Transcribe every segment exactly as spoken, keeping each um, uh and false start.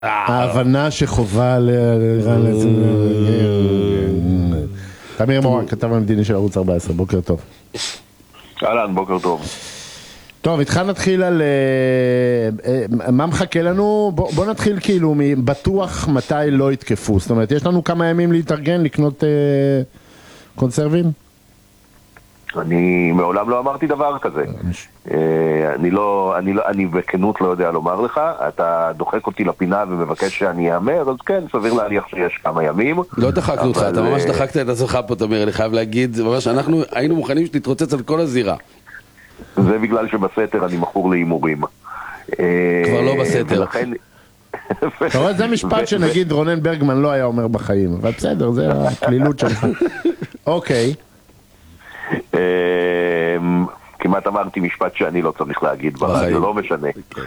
ההבנה שחובה לאיראן לזה... תמיר מורן, כתב המדיני של ערוץ ארבע עשרה, בוקר טוב. אהלן, בוקר טוב. טוב, איתך נתחיל על... מה מחכה לנו? בוא, בוא נתחיל כאילו מבטוח מתי לא יתקפו. זאת אומרת, יש לנו כמה ימים להתארגן, לקנות אה, קונסרבים? אני מעולם לא אמרתי דבר כזה. אה, אני לא, אני לא, אני בכנות לא יודע לומר לך. אתה דוחק אותי לפינה ומבקש שאני אאמר, אז כן, סביר להניח שיש כמה ימים. לא דחקנו אותך, אתה ממש דחקת את עצמך פה, תמיר, אני חייב להגיד, זה ממש, אנחנו היינו מוכנים שתתרוצץ על כל הזירה. זה בגלל שבסתר אני מכור להימורים. כבר לא בסתר. אתה רואה, זה משפט שנגיד רונן ברגמן לא היה אומר בחיים, אבל בסדר, זה הכלילות שלך. אוקיי. כמעט אמרתי משפט שאני לא צריך להגיד, זה לא משנה.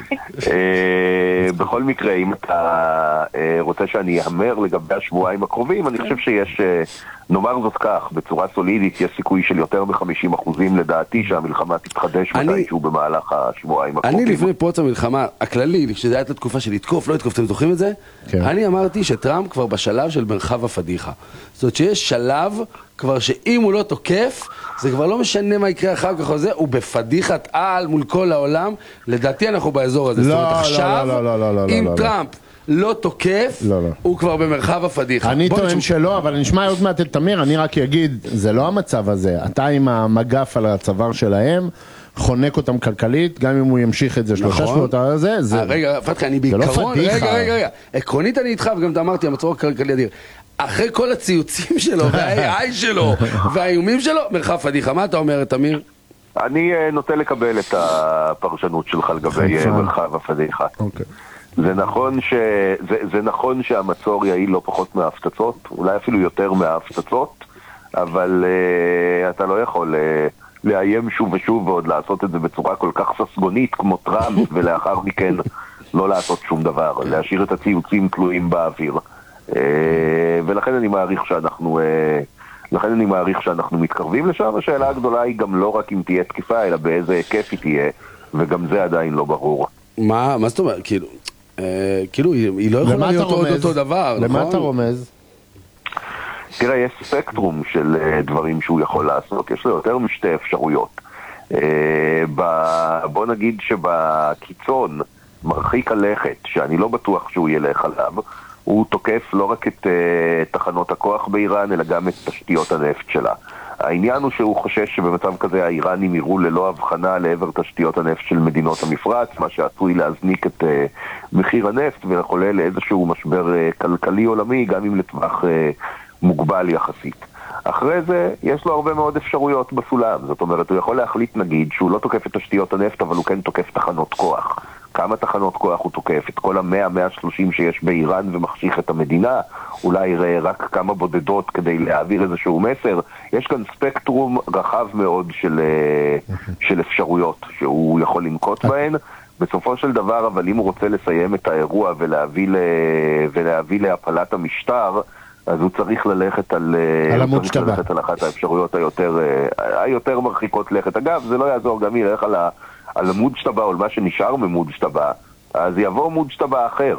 בכל מקרה, אם אתה רוצה שאני אאמר לגבי השבועיים הקרובים, אני חושב שיש, נאמר זאת כך, בצורה סולידית, יש סיכוי של יותר מ-חמישים אחוזים לדעתי שהמלחמה תתחדש מתישהו במהלך השבועיים הקרובים. אני לפני פרוץ המלחמה הכללי, כשזה הייתה תקופה של לתקוף, לא לתקוף, אתם זוכרים את זה? אני אמרתי שטראמפ כבר בשלב של מרחב הפדיחה. זאת אומרת שיש שלב כבר שאם הוא לא תוקף, זה כבר לא משנה מה יקרה אחר כך או זה, הוא בפדיחת על מול כל העולם. לדעתי אנחנו באזור הזה. זאת אומרת, עכשיו, אם טראמפ לא תוקף, הוא כבר במרחב הפדיחה. אני טוען שלא, אבל נשמע עוד מעט את תמיר, אני רק אגיד, זה לא המצב הזה. אתה עם המגף על הצוואר שלהם, חונק אותם כלכלית, גם אם הוא ימשיך את זה שלושה שבועות על זה, זה... רגע, פתחי, אני בעיקרון, רגע, רגע, רגע, עקרונית אני איתך, וגם אמרתי, המצור הכלכלי אדיר. אחרי כל הציוצים שלו, וה-איי איי שלו, והאיומים שלו, מרחב פדיחה. מה אתה אומר, תמיר? אני נוטה לקבל את הפרשנות שלך לגבי מרחב הפדיחה. זה נכון ש... זה, זה נכון שהמצור יעיל לא פחות מההפצצות, אולי אפילו יותר מההפצצות, אבל uh, אתה לא יכול uh, לאיים שוב ושוב ועוד לעשות את זה בצורה כל כך ססגונית כמו טראמפ, ולאחר מכן לא לעשות שום דבר, להשאיר את הציוצים תלויים באוויר. Uh, ולכן אני מעריך שאנחנו... Uh, לכן אני מעריך שאנחנו מתקרבים לשם. השאלה הגדולה היא גם לא רק אם תהיה תקיפה, אלא באיזה היקף היא תהיה, וגם זה עדיין לא ברור. מה, מה זאת אומרת? כאילו, אה, כאילו, היא לא יכולה להיות עוד אותו דבר, למה נכון? אתה רומז? תראה, יש ספקטרום של uh, דברים שהוא יכול לעשות, יש לו יותר משתי אפשרויות. Uh, ב- בוא נגיד שבקיצון, מרחיק הלכת, שאני לא בטוח שהוא ילך עליו, הוא תוקף לא רק את uh, תחנות הכוח באיראן, אלא גם את תשתיות הנפט שלה. העניין הוא שהוא חושש שבמצב כזה האיראנים יראו ללא הבחנה לעבר תשתיות הנפט של מדינות המפרץ, מה שעשוי להזניק את uh, מחיר הנפט ולחולל לאיזשהו משבר uh, כלכלי עולמי, גם אם לטווח uh, מוגבל יחסית. אחרי זה יש לו הרבה מאוד אפשרויות בסולם. זאת אומרת, הוא יכול להחליט נגיד שהוא לא תוקף את תשתיות הנפט, אבל הוא כן תוקף תחנות כוח. כמה תחנות כוח הוא תוקף? את כל ה-מאה מאה ושלושים שיש באיראן ומחשיך את המדינה? אולי רק כמה בודדות כדי להעביר איזשהו מסר? יש כאן ספקטרום רחב מאוד של, של אפשרויות שהוא יכול לנקוט בהן. בסופו של דבר, אבל אם הוא רוצה לסיים את האירוע ולהביא, ל... ולהביא להפלת המשטר, אז הוא צריך ללכת על, על הוא צריך ללכת על אחת האפשרויות היותר, היותר מרחיקות לכת. אגב, זה לא יעזור גם ילך על, ה, על המודשטבה או על מה שנשאר ממודשטבה, אז יבוא מודשטבה אחר.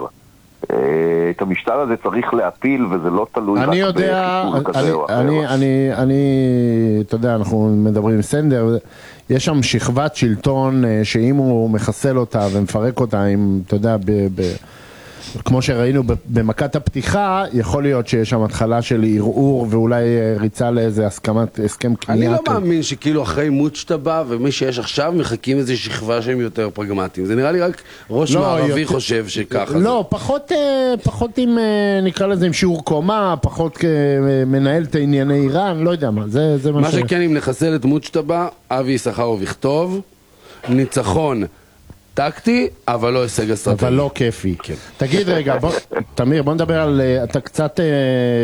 את המשטר הזה צריך להפיל, וזה לא תלוי אני רק יודע, בחיסול כזה או אחר. אני, אני, אני, אתה יודע, אנחנו מדברים עם סנדר, יש שם שכבת שלטון שאם הוא מחסל אותה ומפרק אותה, עם, אתה יודע, ב... ב כמו שראינו במכת הפתיחה, יכול להיות שיש שם התחלה של ערעור ואולי ריצה לאיזה הסכמת, הסכם קנייה. אני לא מאמין שכאילו אחרי מודשטבה ומי שיש עכשיו מחכים איזו שכבה שהם יותר פרגמטיים. זה נראה לי רק ראש מערבי חושב שככה. לא, פחות, פחות עם, נקרא לזה עם שיעור קומה, פחות מנהל את ענייני איראן, לא יודע מה. זה, זה מה שכן, אם נחסל את מודשטבה, אבי יששכרוב יכתוב, ניצחון טקטי, אבל לא הישג אסטרטגי. אבל לא כיפי. כן. תגיד רגע, בוא, תמיר, בוא נדבר על, אתה קצת אה, אה,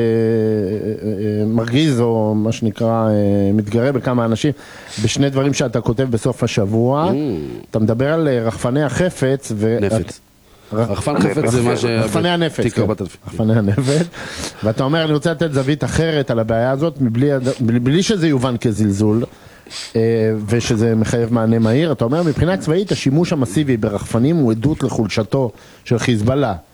אה, מרגיז, או מה שנקרא, אה, מתגרה בכמה אנשים, בשני דברים שאתה כותב בסוף השבוע. Mm. אתה מדבר על רחפני החפץ. ו... נפץ. רחפן חפץ זה מה ש... רחפני הנפץ. רחפני הנפץ. ואתה אומר, אני רוצה לתת זווית אחרת על הבעיה הזאת, מבלי שזה יובן כזלזול. ושזה מחייב מענה מהיר. אתה אומר, מבחינה צבאית, השימוש המסיבי ברחפנים הוא עדות לחולשתו של חיזבאללה.